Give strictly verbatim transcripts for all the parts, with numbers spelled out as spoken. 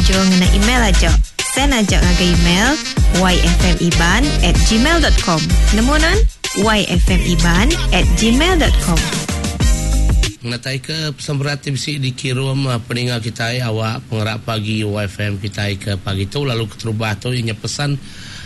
Jo ngena email aja. Send aja ngaga email y f m iban at gmail dot com. Namunan y f m iban at gmail dot com. Ngatai ke pesan berat bisi dikirim pendengar kita awak pengerak pagi Y F M kita ke pagi tu lalu keterubah tu ianya pesan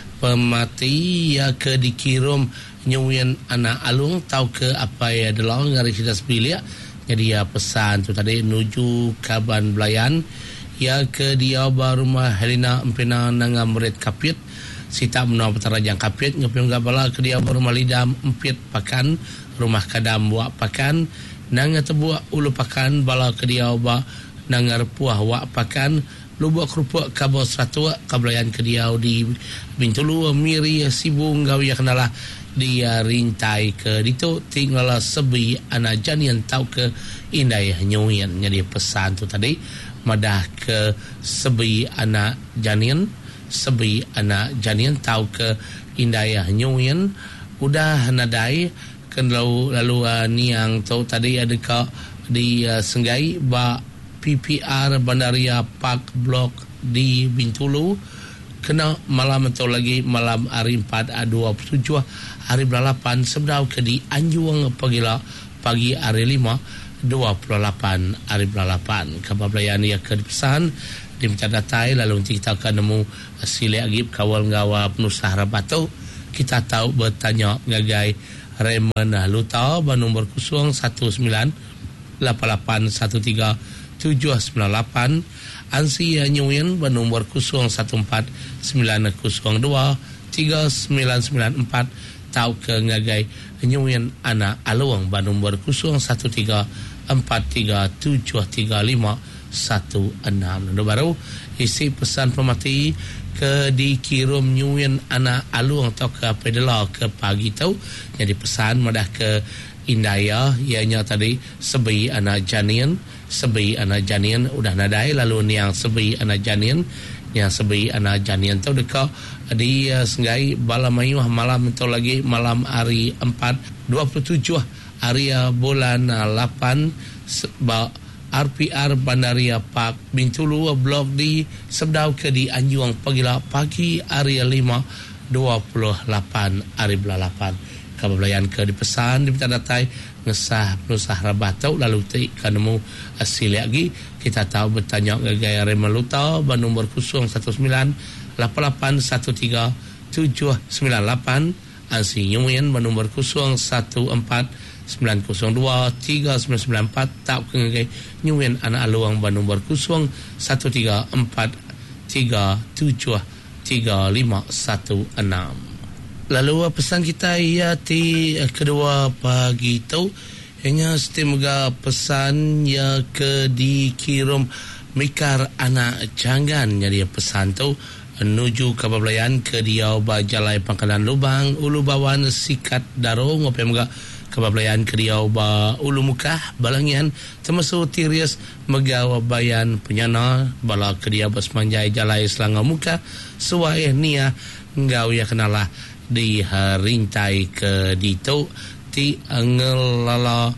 pemati ya ke dikirim nyuyan anak alung tahu ke apa ya adalah ngari kita sebilia jadi ya pesan tu tadi nuju Kaban Belayan ya ke dia rumah Helena empena nanga murid kapit sita menua petarajang kapit ngepeng gabala ke dia rumah lidam empit pakan rumah kadam buat pakan nanga tebuak ulu pakan bala ke dia ba nanga repuah wak pakan lubuk kerupuk kabo satu kablayan ke dia di Bintulu miri sibung gawi kenalah dia rintai ke ditu tinggal sebi anak janian tahu ke indai nyuyan jadi pesan tu tadi madah ke sebi anak janian sebi anak janian tahu ke indai nyuyan udah nadai kan lalu lalu uh, ni yang tahu tadi ada ka di uh, Senggai ba P P R Bandaria Park Block di Bintulu kena malam atau lagi malam hari empat dua puluh tujuh hari delapan sebelum ke di Anjuang pagila pagi hari lima dua puluh delapan hari delapan kabablayan ya ke pesan di mencadatai lalu kita akan nemu sile agib kawal ngawa penusah rabatu kita tahu bertanya ngagai Raymond Luta bernomor kosong satu sembilan lapan lapan satu tiga tujuh sembilan lapan Ansi Nyuyen bernomor kosong satu empat sembilan kosong dua tiga sembilan sembilan empat tahu ke ngagai Nyuyen anak Aluang bernomor kosong satu tiga empat tiga tujuh tiga lima satu enam. Dan baru isi pesan pemati ke dikirim nyuyan anak Aluang atau ke pedala ke pagi tu jadi pesan madah ke Indaya ianya tadi sebi anak janian sebi anak janian udah nadai lalu ni yang sebi anak janian yang sebi anak janian tu dekat di uh, Senggai Balamayuh malam itu lagi malam hari empat dua puluh tujuh hari uh, bulan uh, lapan sebab R P R Bandaria Park Bintulu blok di sebdau ke di Anjuang pagila pagi hari lima dua puluh lapan hari delapan kabablayan ke dipesan diminta datai ngesah penusah rabatau lalu tik kanemu asili lagi kita tahu bertanya gaya Remaluta bernomor kosong satu sembilan lapan lapan satu tiga tujuh sembilan lapan Ansi Nyuyen bernomor kosong satu empat sembilan kosong dua tiga sembilan sembilan empat tak kengai Nyuyen anak Aluang bernomor kosong satu tiga empat tiga tujuh tiga lima satu enam. Lalu pesan kita ia ti kedua pagi tu hanya semoga pesan ya ke dikirim mikar anak jangan jadi pesan tu menuju kabablayan ke dia Bajalai Pangkalan Lubang Ulu Bawan Sikat Daro ngopi moga kabablayan ke dia ba Ulu Mukah Balangian termasuk Tirias Megawa Bayan Penyana bala ke dia Basmanjai Jalai Selangor Muka suai nia ngau ya kenalah di rintai ke dito ti ngelala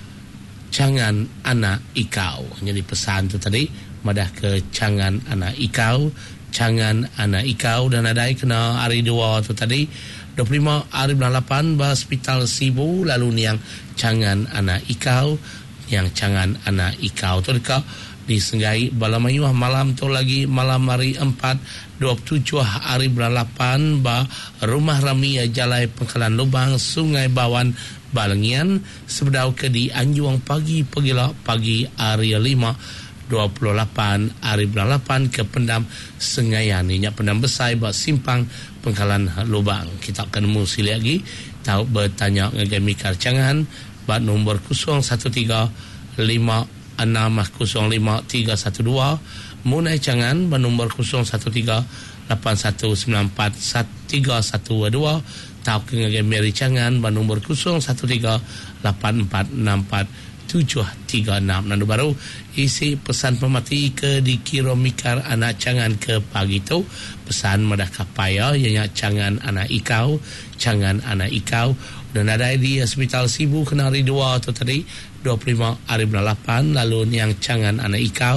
jangan anak ikau jadi pesan tu tadi madah ke jangan anak ikau jangan anak ikau dan ada kena hari dua tu tadi dua puluh lima hari delapan ba hospital Sibu lalu ni yang jangan anak ikau yang jangan anak ikau tu dekat di Senggai Balamayuh malam tu lagi malam hari empat dua puluh tujuh hari delapan ba rumah Rami Jalai Pangkalan Lubang Sungai Bawan Balangian sebedau ke di Anjuang pagi pagila pagi hari lima dua puluh lapan hari delapan ke pendam Sengayan ini pendam besar ba simpang Pangkalan Lubang kita akan musi lagi tahu bertanya ngagai mikar jangan ba nombor kosong satu tiga lima enam kosong lima tiga satu dua munai jangan bernomor kosong satu tiga lapan satu sembilan empat tiga satu dua tahu ke Mary jangan bernomor kosong satu tiga lapan empat enam empat tujuh tiga enam nandu baru isi pesan pemati ke dikirim mikar anak jangan ke pagi tu pesan madah kapaya ianya jangan anak ikau jangan anak ikau dan ada di hospital Sibu kena hari dua tu tadi dua puluh lima hari delapan lalu yang jangan anak ikau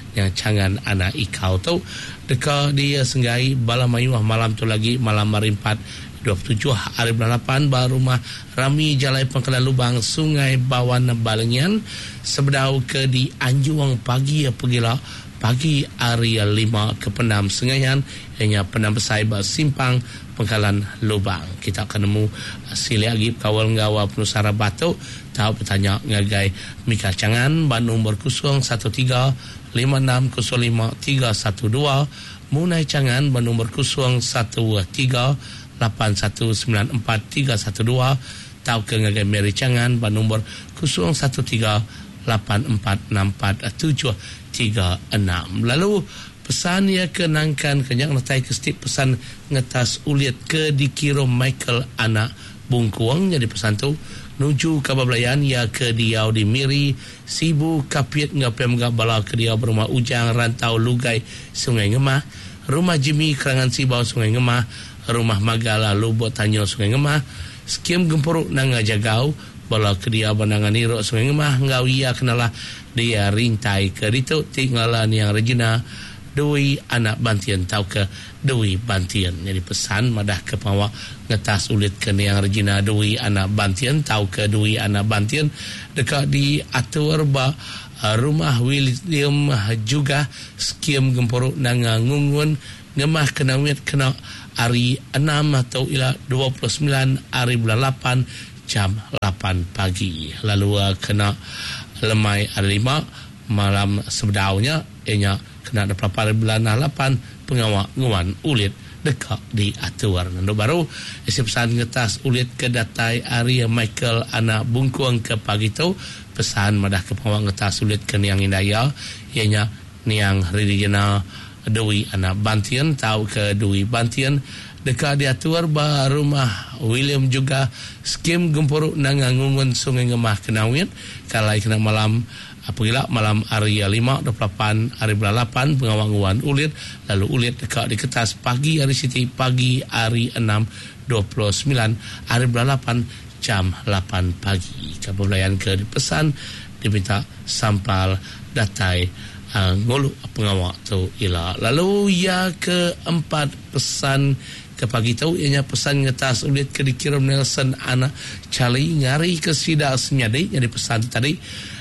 yang cangan anak ikau tu deka dia senggai bala mayuah malam tu lagi malam marimpat dua puluh tujuh hari bulan lapan baru rumah rami jalai pangkalan lubang sungai Bawan Balengian sebedau ke di Anjuang pagi pergilah pagi hari lima ke Pendam Sengayan ianya Pendam Besai simpang pangkalan lubang. Kita akan nemu sili lagi kawal ngawa penusara Batuk tahu bertanya ngagai Mika Cangan Bandung berkusung satu tiga lima enam kosong lima tiga satu dua Munai Cangan Bandung berkusung satu tiga lapan satu sembilan empat tiga satu dua tahu ke ngagai Mary Cangan Bandung berkusung satu tiga lapan empat enam empat tujuh tiga enam. Lalu pesan ia kenangkan kenyak natai ke stip pesan ngetas uliat ke dikira Michael anak Bungkuang jadi pesan tu nuju kabablayan ya ke diau di Miri sibu kapiat ngapem ngap bala ke diau berumah ujang rantau lugai Sungai Ngemah rumah Jimmy kerangan sibau Sungai Ngemah rumah Magala Lubuk Tanyo Sungai Ngemah skim gempuruk nanga jagau bala ke dia bandangan irok Sungai Ngemah ngau ia kenalah dia rintai ke ditu tinggalan yang Regina Dui anak Bantian tau ke Dui Bantian jadi pesan madah ke pawak ngetas ulit ke yang Regina Dui anak Bantian tau ke Dui anak Bantian dekat di atur ba uh, rumah William juga skim gempuruk nanga ngungun ngemah kena wet kena hari enam atau ila dua puluh sembilan hari bulan lapan jam lapan pagi lalu uh, kena lemai hari lima malam sebedaunya ianya kena dapat bulan lapan pengawak nguan ulit dekat di atuar nando baru isi pesan ngetas ulit ke datai Arya Michael anak Bungkuang ke pagi tu pesan madah ke pengawak ngetas ulit ke Niang Indaya ianya Niang Regional Dui anak Bantian tahu ke Dui Bantian dekat di atuar ba rumah William juga skim gempuruk nangangungun Sungai Ngemah kenawit kalai kena malam apabila malam hari lima dua puluh delapan hari bulan lapan pengawanguan ulit lalu ulit dekat di kertas pagi hari siti pagi hari enam dua puluh sembilan hari bulan lapan jam lapan pagi kabulayan ke dipesan diminta sampal datai uh, ngoluk pengawak tu ila lalu ya keempat pesan ke pagi tahu ianya pesan ngetas ulit ke dikirim Nelson anak Charlie ngari ke sidak senyadi jadi pesan tadi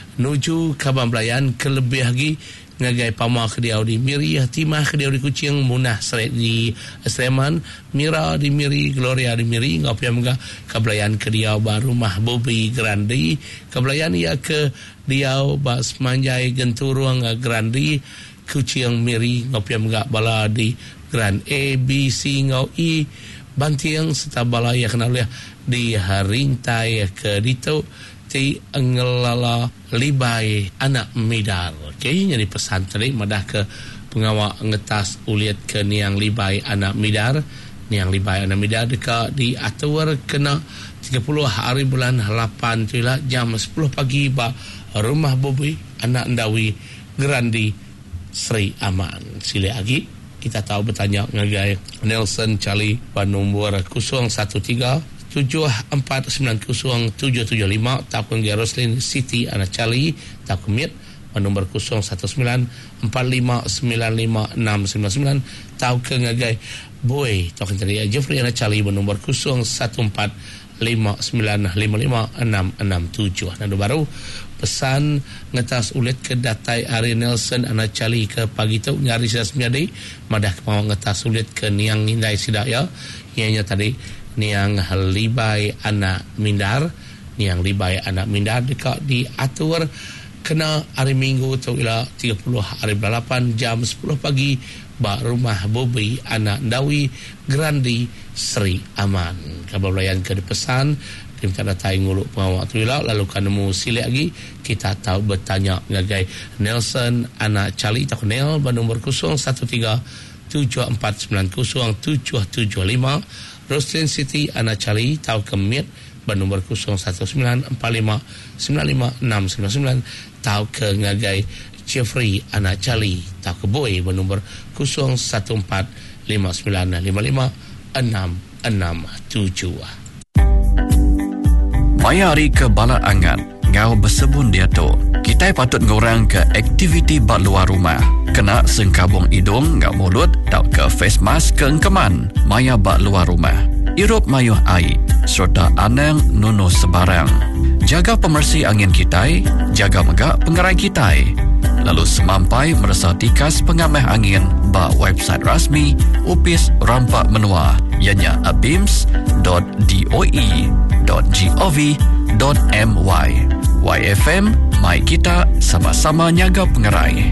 nuju kabamblayan ke lebih lagi ngagai pama ke diau di Miri Hatimah ke diau di Kucing Munah Seret di Sleman Mira di Miri Gloria di Miri ngapiam ga kablayan ke diau baru Mahbubi Grandi kablayan ia ke diau bas manjai genturuang Grandi Kucing Miri ngapiam ga bala di Grand A B C ngau I Bantiang serta bala ia kenal di Harintai ke dito ti engelala libai anak midar. Okey, jadi pesan tadi madah ke pengawak ngetas uliat ke niang libai anak midar, niang libai anak midar dekat di atur kena tiga puluh hari bulan lapan tu lah jam sepuluh pagi ba rumah Bobi anak Ndawi Grandi Sri Aman. Sila lagi kita tahu bertanya ngagai Nelson Charlie nombor kosong satu tiga tujuh empat sembilan kosong tujuh tujuh lima takun Roslyn City anak Charlie takun Mit nombor kosong satu sembilan empat lima sembilan lima enam sembilan sembilan tahu ke ngagai boy takun tadi Jeffrey anak Charlie nombor kosong satu empat lima sembilan lima lima enam enam tujuh nado baru pesan ngetas ulit ke datai Ari Nelson anak Charlie ke pagi tu ngari sia semyadi madah mau ngetas ulit ke niang indai sidaya ianya tadi niang libai anak mindar niang libai anak mindar dekat di atur kena hari Minggu tu ila tiga puluh hari lapan jam sepuluh pagi ba rumah Bobi anak Ndawi Grandi Sri Aman kabulayan ke pesan kita datai nguluk pengawak tu ila lalu kan nemu silik lagi kita tahu bertanya ngagai Nelson anak Charlie tak Nel nombor kosong satu tiga tujuh empat sembilan kosong tujuh tujuh lima Roslyn City anak Charlie tahu kemit nombor kosong satu sembilan empat lima sembilan lima enam sembilan sembilan tahu ke ngagai Jeffrey anak Charlie tahu ke boy nombor kosong satu empat lima sembilan lima lima enam enam tujuh. Mayari ke bala angan ngau bersebun dia tu. Kita patut ngurang ke aktiviti bak luar rumah. Kena sengkabung hidung ngau mulut, tau ke face mask ke engkeman, maya bak luar rumah. Irup mayuh air, serta anang nunu sebarang. Jaga pemersih angin kita, jaga megak pengerai kita. Lalu semampai merasa tikas pengamah angin ba website rasmi Upis Rampak Menua, ianya abims dot doe dot gov dot my. Y F M, mai kita sama-sama nyaga pengerai.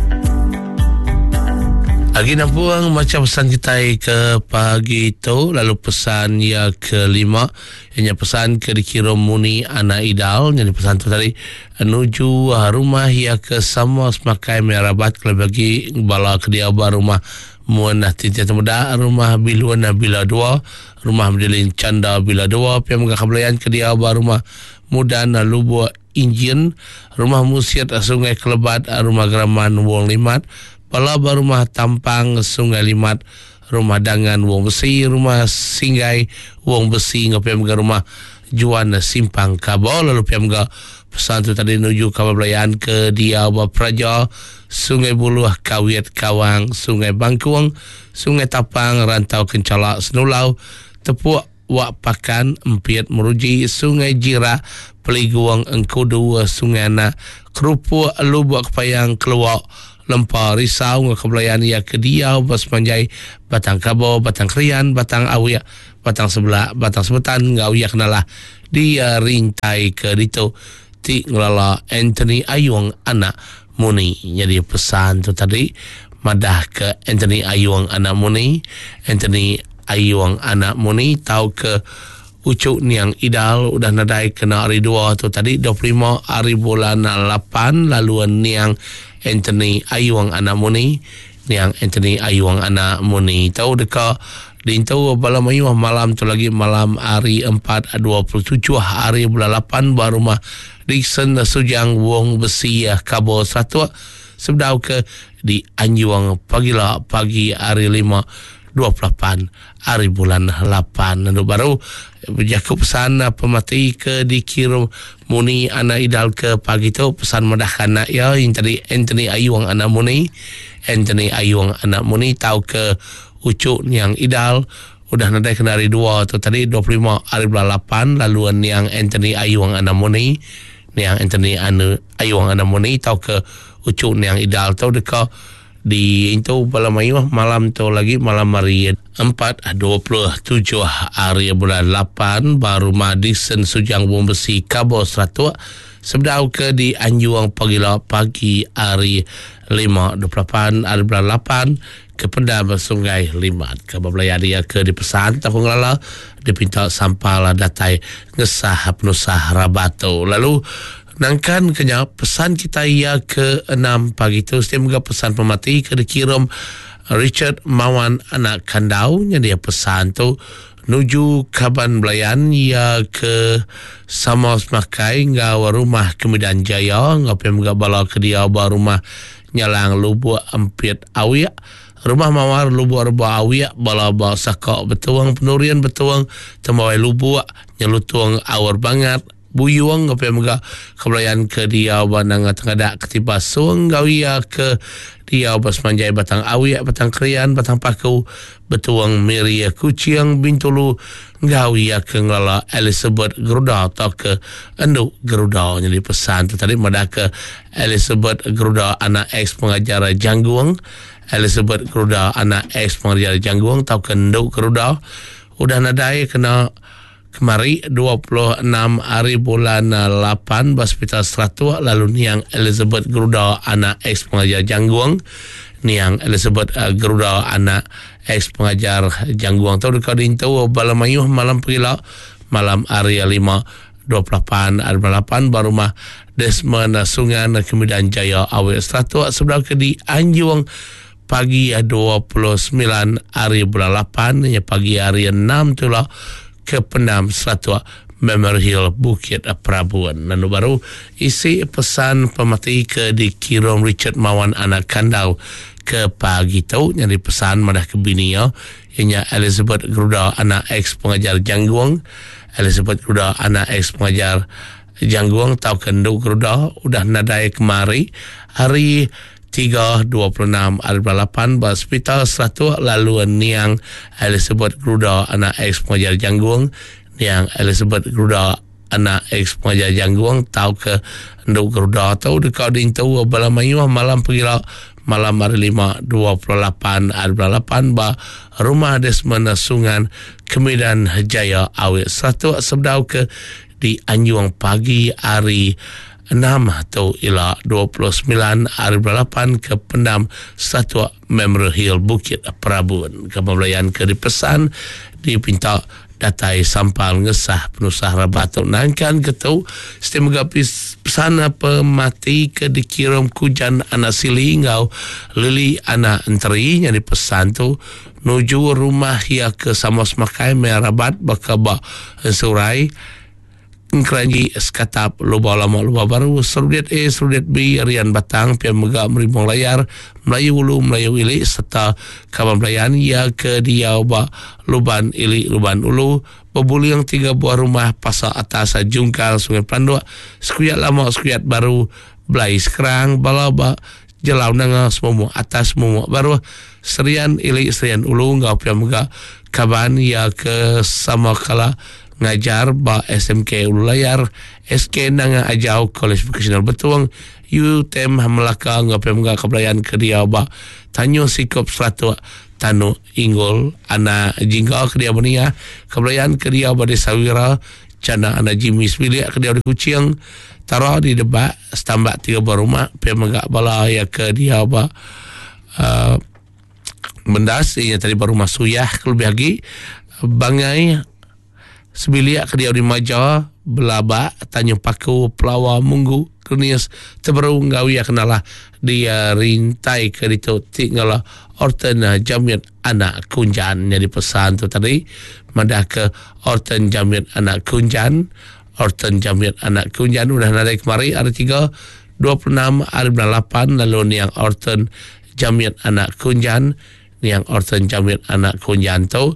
Lagi nampuang macam pesan kita ke pagi itu, lalu pesan yang kelima, ianya pesan ke dikirim muni anak idal. Jadi pesan tu tadi menuju rumah ia ke sama semakai merabat kalau bagi bala ke dia rumah muanah tinta muda, rumah biluan bila dua, rumah Medellin Canda bila dua, pihak mengakablayan ke dia rumah muda na lubu injin, rumah Musir Sungai Kelebat, rumah Geraman Wong Limat, Palaba rumah Tampang Sungai Limat, rumah Dangan Wong Besi, rumah Singgai Wong Besi, ngapiam ke rumah Juan Simpang Kabo. Lalu piam ke pesan tu tadi menuju kawalan ke Diawa Praja, Sungai Buluh Kawiat Kawang, Sungai Bangkuang, Sungai Tapang Rantau Kencalak Senulau, Tepuk Wak Pakan Empiat Meruji, Sungai Jira Peliguang Engkudu, Sungai Anak Kerupuk Lubuk Kepayang Keluak Lempar Risau ngakablayan ia ke Diau Bas Manjai Batang Kabo Batang Krian Batang Awia Batang Sebelah Batang Sebetan ngau ia kenalah dia rintai ke ditu ti ngelala Anthony Ayuang anak Muni. Jadi pesan tu tadi madah ke Anthony Ayuang anak Muni. Anthony Ayuang anak Muni tahu ke ucuk niang idal udah nadai kena hari dua tu tadi dua puluh lima hari bulan lapan. Lalu niang Anthony Ayuang anak Muni, niang Anthony Ayuang anak Muni tahu dekat dintau malam ayuh malam tu lagi malam hari empat dua puluh tujuh hari bulan lapan baru mah Dixon Sujang Wong Besi Kabo satu sebdau ke di Anjuang pagila pagi hari lima dua puluh lapan hari bulan lapan. Lalu baru berjaku pesan pemati ke dikirim Muni anak idal ke pagi tu pesan medahkan nak ya yang tadi Anthony Ayuang anak Muni. Anthony Ayuang anak Muni tahu ke ucuk yang idal udah nadai kena hari dua tu tadi dua puluh lima hari bulan lapan. Lalu yang Anthony Ayuang anak Muni, yang Anthony Ayuang anak Muni tahu ke ucuk yang idal tahu dekat di itu malam ayuh malam tu lagi malam hari empat dua puluh tujuh hari bulan lapan baru Madison Sujang Wong Besi Kabo satu sebdau ke di Anjuang pagila pagi hari lima dua puluh lapan hari bulan lapan ke Pendam Sungai Limat ke Babelaya dia ke di pesan tahun lala dipinta sampala datai ngesah penusah Rabato. Lalu nangkan kenya pesan kita ia ke enam pagi tu setiap juga pesan pemati ke dikirim Richard Mawan anak Kandau. Dia pesan tu nuju Kaban Belayan ia ke sama semakai ngau rumah Kemudian Jaya ngapiam juga bala ke dia rumah Nyalang Lubuk Empit Awia, rumah Mawar Lubuk Arba Awia bala bala sakak betuang penurian betuang temawai Lubuk nyelutuang awar banget buyuang apa yang mereka kebelayan ke dia banang tengah ketiba suang gawia ke dia bas manjai batang awia batang krian batang paku betuang miria kuciang bintulu gawia ke ngala Elizabeth Geruda atau ke enduk Geruda. Jadi pesan tu tadi madah ke Elizabeth Geruda anak ex pengajar Jangguang, Elizabeth Geruda anak ex pengajar Jangguang atau ke enduk Geruda udah nadai kena kemari dua puluh enam hari bulan lapan hospital seratus. Lalu niang Elizabeth Geruda anak ex pengajar Jangguang, niang Elizabeth uh, Geruda anak ex pengajar Jangguang tahu dekat dintu malam ayuh malam pagila malam hari lima dua puluh lapan hari lapan baru mah Desmond Sungan Kemudian Jaya awet seratus sebelah ke di Anjuang pagi dua puluh sembilan hari bulan lapan ya pagi hari enam tu lah ke Pendam Seratua Memory Hill Bukit Prabuan. Lalu baru isi pesan pemati ke dikirim Richard Mawan anak Kandau ke pagi tu. Jadi pesan madah ke bini ya ianya Elizabeth Geruda anak ex pengajar Jangguang, Elizabeth Geruda anak ex pengajar Jangguang tau kenduk geruda udah nadai kemari hari tiga dua puluh enam hari lapan ba hospital satu lalu niang Elizabeth geruda anak ex pengajar Jangguang niang Elizabeth geruda anak ex pengajar Jangguang tau ke nduk geruda tau dekat dintu bala mayuh malam pegila malam hari lima dua puluh lapan hari lapan ba rumah Desmond Sungan Kemedan Jaya Awit satu sebdau ke di Anjuang pagi hari enam atau ila dua puluh sembilan hari lapan ke Pendam Satu Memorial Hill Bukit Prabun kepabelayan ke dipesan dipinta datai sampal ngesah penusah rabatuk nangkan ketau setemoga pesan pemati ke dikirim kujan anak sili ngau lili anak enteri yang dipesan tu nuju rumah ya ke Samos Makai merabat bakaba surai Keranji Sekatap Lubang Lama Lubang Baru Serudet A Serudet B Rian Batang Pian Megak Merimbang Layar Melayu Ulu Melayu Ilik serta Kawan Belayan ya ke Diauba Luban Ilik Luban Ulu Berbuliang tiga buah rumah Pasar Atas Jungkal Sungai Pandua Sekuyat Lama Sekuyat Baru Belai Sekerang Balaba Jelau Nanga Semua Atas Semua Baru Serian Ilik Serian Ulu Ngau Pian Megak Kaban ya ke Samakala ngajar ba S M K Ulu Layar S K Nanga Ajau College Vocational Betuang U T E M Melaka ngapai mga kebelayan ke dia ba Tanyo Sikop Seratu Tanu Inggol Ana Jingga ke dia benia kebelayan ke dia ba Desa Wira Cana Ana Jimmy Sbilik ke dia di Kucing Tara di Debak Stambak tiga buah rumah pi mga bala ya ke dia ba uh, Mendas ini tadi baru masuyah lebih lagi Bangai Sebiliak ke dia di Maja Belaba Tanjung Paku Pelawa Munggu Kernias Terbaru Ngawi ya kenalah dia rintai ke itu tinggal Orten Jamiat Anak Kunjan jadi pesan tu tadi madah ke Orten Jamiat Anak Kunjan Orten Jamiat Anak Kunjan udah naik kemari hari tiga dua puluh enam hari lapan lalu ni yang Orten Jamiat Anak Kunjan ni yang Orten Jamiat Anak Kunjan tu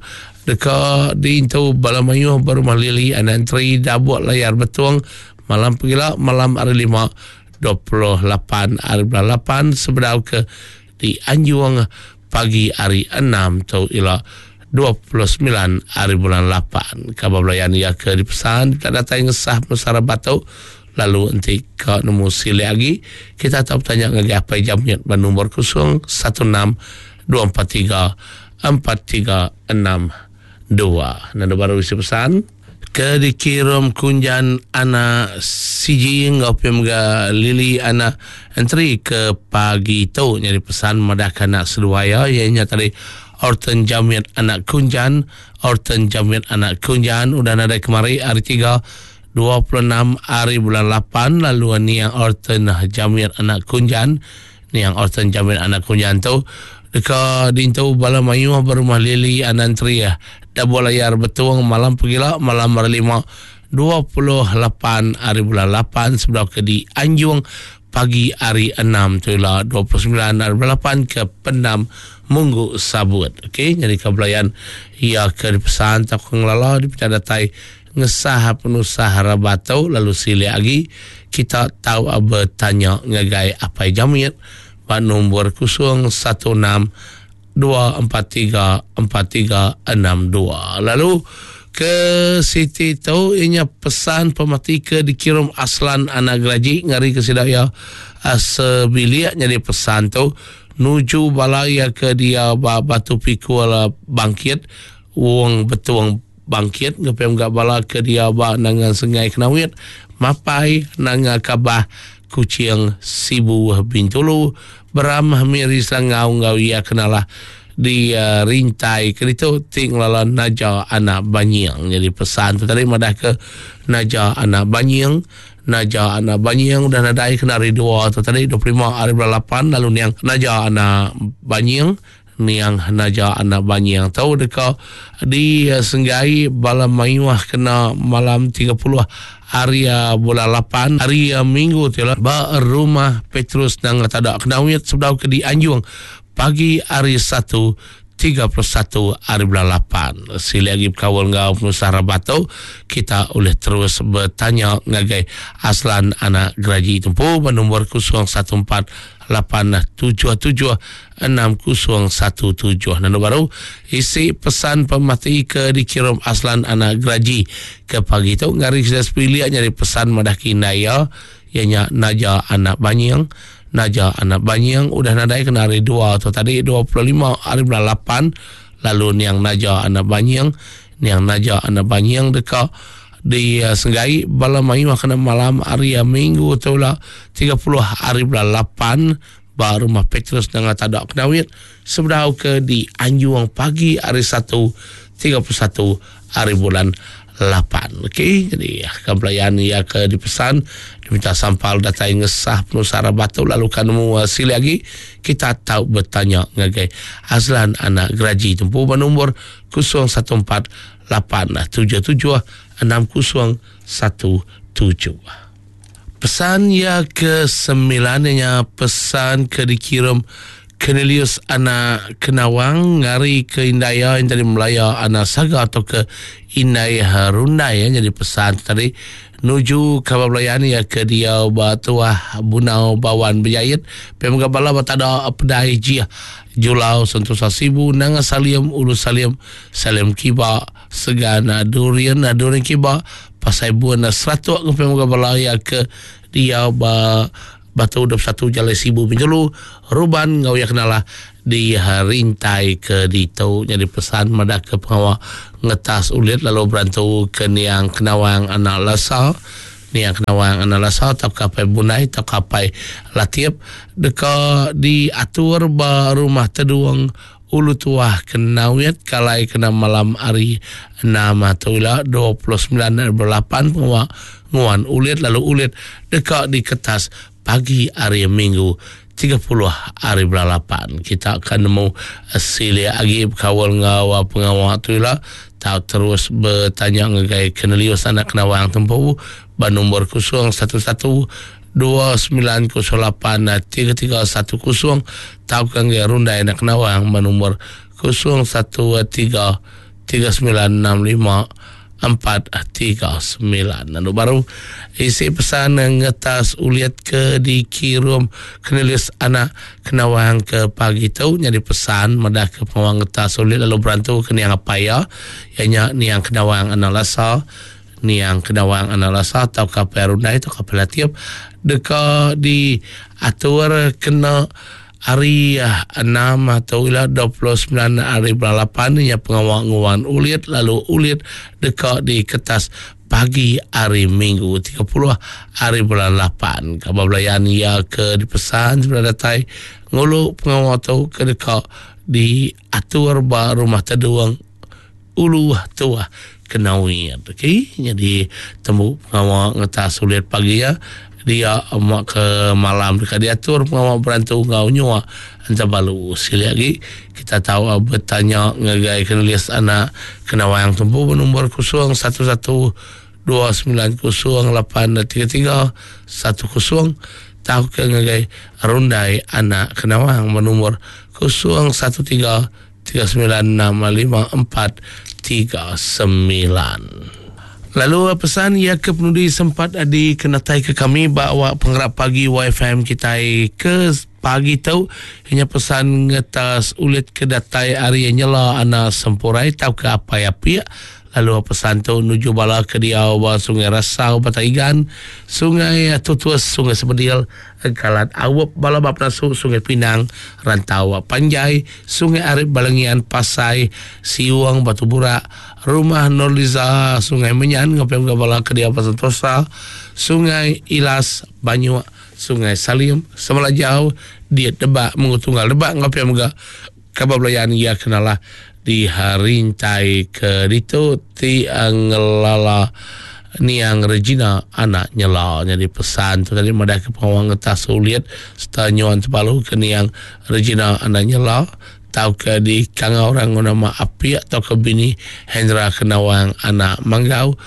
dekat di itu Balamayuh baru malili anantri dabuat layar betuang malam pegila malam hari lima dua puluh lapan hari lapan sebedau ke di Anjuang pagi hari enam tu ila dua puluh sembilan hari bulan lapan kabar belayan ya ke dipesan tak datang ngesah penusara batu lalu nanti ke nombor sili lagi kita tak tanya ngagi apa jamnya nombor kosong satu enam dua empat tiga empat tiga enam dua. Nanda baru isi pesan ke dikirim kunjan anak siji ngau pemga lili anak entry ke pagi tu nyari pesan madak anak seduaya ianya tadi Orten Jamiat Anak Kunjan Orten Jamiat Anak Kunjan udah nada kemari hari tiga dua puluh enam hari bulan lapan lalu ni yang Orten Jamiat Anak Kunjan ni yang Orten Jamiat Anak Kunjan tu dekat dintu Balamayuh berumah lili anantri ya Dabuat layar betuang malam pegila malam hari lima dua puluh lapan hari bulan lapan sebelah ke di Anjuang pagi hari enam tu lah dua puluh sembilan hari lapan ke Pendam Munggu Sabut. Okey, jadi kebelayan ia ke pesan tak ngelala di datai ngesah penusah rabatau lalu sili lagi kita tahu apa tanya ngagai apa jamiat pada nombor kosong satu enam dua empat tiga empat tiga enam dua. Lalu ke Siti tu ianya pesan pemati ke dikirim aslan anak geraji ngari ke sidaya sebiliak jadi pesan tu nuju balaya ke dia batu pikul bangkit wong betuang bangkit ngapem gak bala ke dia ba nangan sengai kenawit mapai nanga kabah kucing sibu bintulu beramah miris ngau ngau ia kenalah di uh, rintai kerito tinggal naja anak banyang jadi pesan tu tadi madah ke naja anak banyang naja anak banyang dan ada kena ridua tu tadi dua puluh lima hari lapan lalu yang naja anak banyang ni yang naja anak banyang tahu dekat di uh, Senggai Balamayuh kena malam tiga puluh hari uh, bulan lapan hari uh, minggu tu lah ba rumah Petrus nang tak ada kenawit sebab ke di Anjuang pagi hari satu tiga puluh satu hari bulan lapan. Sila lagi berkawal ngau penusah Rabato, kita boleh terus bertanya ngagai Aslan anak Geraji Tempu bernombor kosong satu empat lapan tujuh tujuh enam kosong satu tujuh. Dan baru isi pesan pemati ke dikirim Aslan anak Geraji ke pagi tu ngari sudah sepilihan nyari pesan madah kinaya ianya Naja anak Banyang. Naja anak Banyang udah nadai kena hari dua atau tadi dua puluh lima hari bulan lapan. Lalu niang Naja anak Banyang, niang Naja anak Banyang dekat di uh, Senggai bala mayu kena malam hari uh, minggu tu lah tiga puluh hari bulan lapan baru rumah Petrus dengan tadak kenawit sebelah ke di Anjuang pagi hari satu tiga puluh satu hari bulan lapan. Okey, jadi akan pelayan ia ke dipesan diminta sampal data yang ngesah penusah Rabato lalu kan mu sila lagi kita tahu bertanya ngagai Aslan anak Geraji Tempu bernombor kosong satu empat lapan tujuh tujuh enam kosong satu tujuh. Pesan ya ke sembilannya pesan ke dikirim Cornelius anak Kenawang ngari ke Indaya yang tadi Melaya anak Saga atau ke Indaya Rundai ya, jadi pesan tadi nuju kabar belayani ya ke dia batuah bunau bawan berjayat pemuga bala batada pedai jia julau sentosa sibu nanga saliam ulu saliam salim kiba segana durian durian kiba pasai buana seratus ke pemuga bala ya ke dia ba batu dua puluh satu jalai sibu pinjulu ruban ngau ya kenalah di harintai ke ditau jadi pesan madak ke pengawa ngetas ulit lalu berantu ke niang Kenawang anak Lasa niang Kenawang anak Lasa tak kapai bunai tak kapai latiap deka diatur ba rumah teduang ulu tuah kenawit kalai kena malam hari enam atau dua puluh sembilan berlapan pengawa nguan ulit lalu ulit deka di kertas pagi hari Minggu tiga puluh hari berlapan. Kita akan nemu sila lagi berkawal ngawa pengawal tu lah tahu terus bertanya ngagai Cornelius anak Kenawang Tempu bernombor kosong satu satu dua sembilan kosong lapan tiga tiga satu kosong tahu kan ngagai Rundai anak Kenawang bernombor kosong satu tiga tiga sembilan enam lima empat tiga sembilan. Lalu baru isi pesan ngetas uliat ke dikirim Cornelius anak Kenawang ke pagi tu jadi pesan madah ke pengawang ngetas uliat lalu berantu ke niang apa ya ianya niang Kenawang anak Lasa niang Kenawang anak Lasa atau kapal Rundai atau kapal Latiap dekat di atur kena hari enam atau dua puluh sembilan hari bulan lapan ya pengawang-ngawang ulit lalu ulit dekat di kertas pagi hari Minggu tiga puluh hari bulan lapan kabar belayan ya ke dipesan sebelah datai ngulu pengawang tu ke dekat di atur ba rumah teduang ulu tua Kenawit. Okey, jadi temu pengawang ngetas ulit pagi ya dia emak ke malam dekat diatur pengawal berantu ngau nyua anta balu sila lagi kita tahu bertanya ngagai Cornelius anak Kenawang Tempu bernombor kosong satu satu dua sembilan kosong lapan tiga tiga satu kosong tahu ke ngagai Rundai anak Kenawang bernombor kosong satu tiga tiga sembilan enam lima empat tiga sembilan. Lalu pesan ia ke penudi sempat di kenatai ke kami bawa penggerak pagi Y F M kita ke pagi tahu hanya pesan ngetas ulit ke datai hari nyela ana sempurai tahu ke apa ya pia lalu pesan tu nuju bala ke dia bawa sungai Rasau Bataigan sungai Tutuas sungai Sebedil Kalat Awap bala bab nasu sungai Pinang Rantau Panjai sungai Arif Balengian Pasai Siuang Batu Burak rumah Norliza sungai Menyan ngapai bala ke dia Pasentosa sungai Ilas Banyu sungai Salim Semelajau dia Debak mengutunggal Debak ngapai mga kabar belayan ia kenalah di harintai ke ditu ti angelala niang Regina anak nyela jadi pesan tu tadi madah ke pengawang ngetas uliat setanyuan sepaluh ke niang Regina anak nyela tahu ke di kanga orang nama api atau ke bini Hendra Kenawang anak Manggau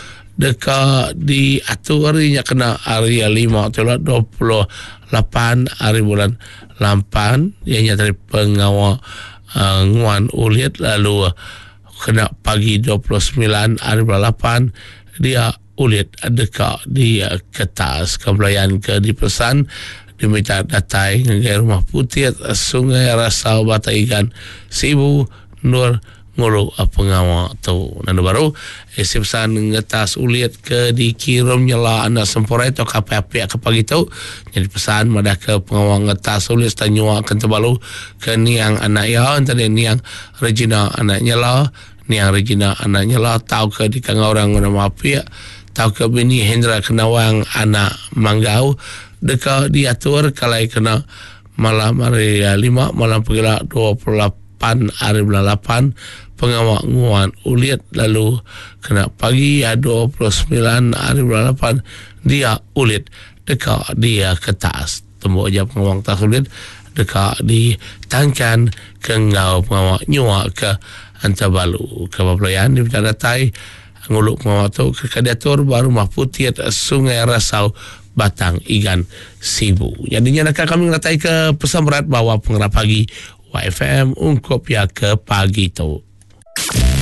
dekat di atur harinya kena hari lima atau dua puluh lapan hari bulan lapan ianya dari pengawal uh, Nguan Ulit, lalu uh, kena pagi dua puluh sembilan hari lapan dia Ulit dekat di uh, Ketas Kebelayan ke dipesan diminta datai ngegai Rumah Putih Sungai Rasau Batai Ikan Sibu Nur Ngulu pengawal tu nanda baru isi pesan ngetas Ulit ke dikirim nyela anak sempurna itu kape-ape ke pagi tu jadi pesan madah ke pengawal ngetas Ulit tanyua akan terbalu ke niang anak ya antara niang Regina anak nyela niang Regina anak nyela tahu ke di kang orang nama api tahu ke bini Hendra Kenawang anak Manggau dekat diatur kalai kena malam hari lima malam pergerak dua puluh lapan hari lapan pengawal Nguan Ulit, lalu kena pagi dua puluh sembilan hari lapan dia Ulit dekat dia Ketas tembok je pengawal Tas Ulit dekat di Tangkan ke ngau pengawal nyua ke Antabalu ke Bapelayan di datai nguluk pengawal tu ke Kadiatur baru Rumah Putih Sungai Rasau Batang Igan Sibu. Jadinya nak kami ngeratai ke pesan berat bahawa pengerap pagi Y F M ungkup ya ke pagi tu.